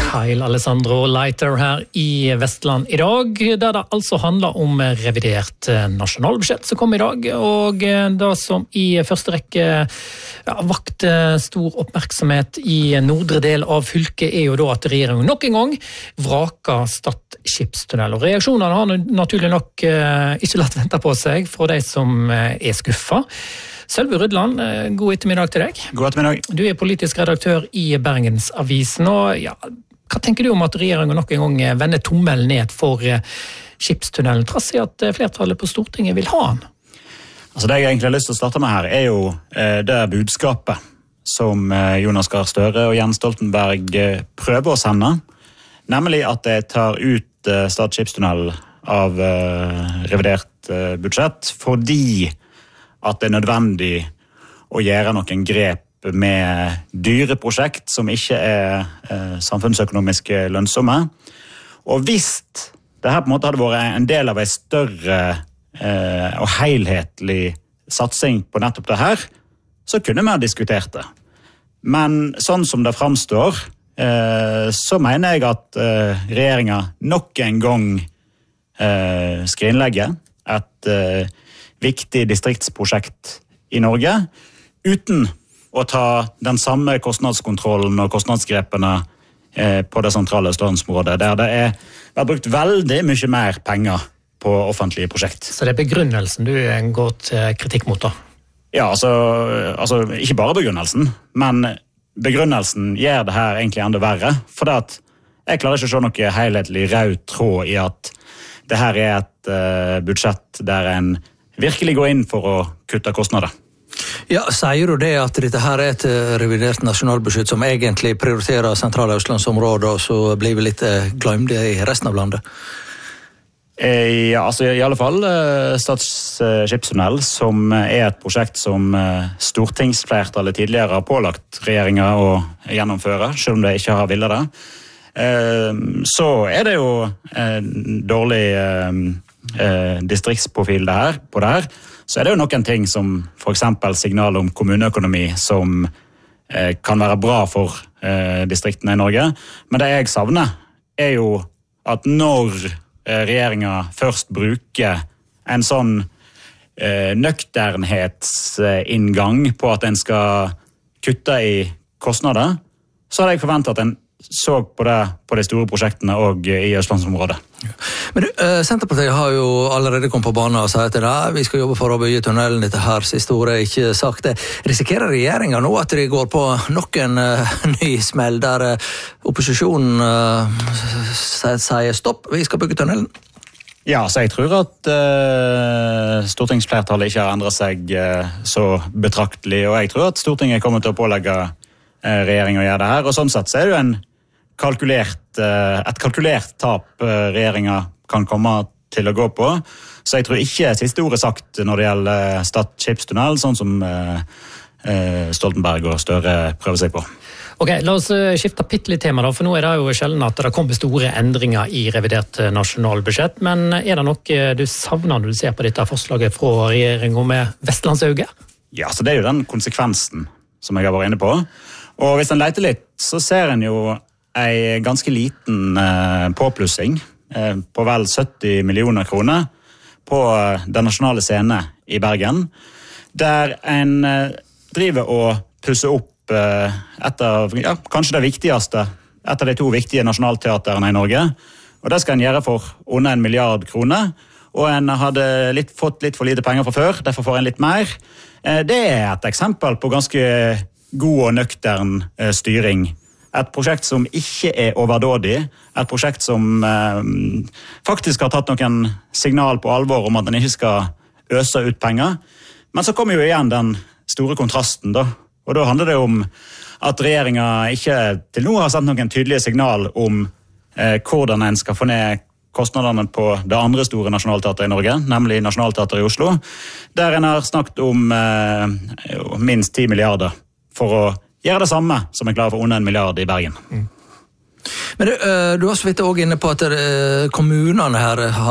Kyle Alessandro Leiter her i Vestland i dag, der det altså handler om revidert nasjonalbudsjett som kom i dag, og det som i første rekke vakte stor oppmerksomhet i nordre del av fylket er jo da at regjeringen nok en gang vraker Stad skipstunnel, og reaksjonene har naturlig nok ikke latt vente på seg fra de som er skuffet. Sølve Rydland, god ettermiddag til deg. God ettermiddag. Du er politisk redaktør i Bergensavisen, og hva tenker du om at regjeringen nok en gang vender tommelen ned for skipstunnelen, trass i at flertallet på Stortinget vil ha den? Altså det jeg egentlig har lyst til å starte med her, er jo det budskapet som Jonas Gahr Støre og Jens Stoltenberg prøver å sende, nemlig at det tar ut Stad skipstunnel av revidert budsjett, fordi at det er nødvendig å gjøre noen grep med dyre prosjekt som ikke er samfunnsøkonomisk lønnsomme. Og hvis det her på en måte hadde vært en del av en større og helhetlig satsing på nettopp det her, så kunne vi ha diskutert det. Men sånn som det framstår, så mener jeg at regjeringen nok en gang skrinlegger et viktig distriktsprosjekt i Norge, uten å ta den samme kostnadskontrollen og kostnadsgrepene på det sentrale østlandsområdet, der det er brukt veldig mye mer penger på offentlige prosjekt. Så det er begrunnelsen du går til kritikk mot da? Ja, altså ikke bare begrunnelsen, men begrunnelsen gjør det her egentlig enda verre, for jeg klarer ikke å se noe helhetlig rød tråd i at det her er et budsjett der en virkelig gå inn for å kutte kostnader. Ja, sier du det at dette her er et revidert nasjonalbudsjett som egentlig prioriterer sentrale østlandsområder, og så blir vi litt glemt i resten av landet? Ja, altså i alle fall Stad skipstunnel, som er et prosjekt som stortingsflertallet tidligere har pålagt regjeringen å gjennomføre, selv om de ikke har villet det. Så er det jo dårlig distriktsprofil på det her, så er det jo noen ting som for eksempel signal om kommuneøkonomi som kan være bra for distriktene i Norge. Men det jeg savner er jo at når regjeringen først bruker en sånn nøkternhetsinngang på at en skal kutte i kostnader, så hadde jeg forventet at en så på de store prosjektene og i Østlandsområdet. Men Senterpartiet har jo allerede kommet på banen og sagt at vi skal jobbe for å bygge tunnelen. Dette her siste ordet er ikke sagt det. Risikerer regjeringen nå at de går på nok en ny smell der opposisjonen sier stopp, vi skal bygge tunnelen? Ja, så jeg tror at stortingsflertallet ikke har endret seg så betraktelig, og jeg tror at Stortinget kommer til å pålegge regjeringen å gjøre det her, og sånn sett så er det jo et kalkulert tap regjeringen kan komme til å gå på. Så jeg tror ikke siste ordet sagt når det gjelder Stad skipstunnel, sånn som Stoltenberg og Støre prøver seg på. Ok, la oss skifte litt tema da, for nå er det jo sjelden at det kommer store endringer i revidert nasjonalbudsjett, men er det noe du savner når du ser på dette forslaget fra regjeringen med Vestlandsøyne? Ja, så det er jo den konsekvensen som jeg har vært inne på. Og hvis en leter litt, så ser en jo en ganske liten påplussing på vel 70 millioner kroner på den nasjonale scene i Bergen, der en driver og pusser opp kanskje det viktigste, et av de 2 viktige nasjonalteaterne i Norge, og det skal en gjøre for under 1 milliard kroner, og en hadde fått litt for lite penger fra før, derfor får en litt mer. Det er et eksempel på ganske god og nøktern styring. Et prosjekt som ikke er overdådig, et prosjekt som faktisk har tatt noen signal på alvor om at den ikke skal øse ut penger. Men så kommer jo igjen den store kontrasten da, og da handler det om at regjeringen ikke til nå har sendt noen tydelige signal om hvordan en skal få ned kostnadene på det andre store nasjonalteateret i Norge, nemlig Nationaltheatret i Oslo, der en har snakket om minst 10 milliarder for å gjøre det samme som en klarer for under 1 milliard i Bergen. Men du var så vidt også inne på at kommunene her